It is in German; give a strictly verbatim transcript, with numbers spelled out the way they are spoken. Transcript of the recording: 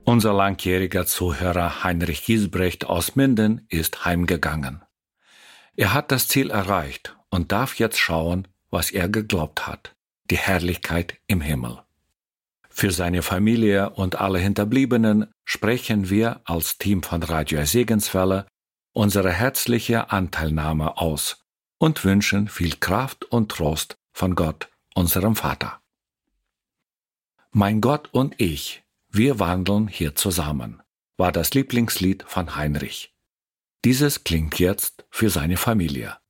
Unser langjähriger Zuhörer Heinrich Giesbrecht aus Minden ist heimgegangen. Er hat das Ziel erreicht und darf jetzt schauen, was er geglaubt hat, die Herrlichkeit im Himmel. Für seine Familie und alle Hinterbliebenen sprechen wir als Team von Radio Segenswelle unsere herzliche Anteilnahme aus und wünschen viel Kraft und Trost von Gott, unserem Vater. Mein Gott und ich, wir wandeln hier zusammen, war das Lieblingslied von Heinrich. Dieses klingt jetzt für seine Familie.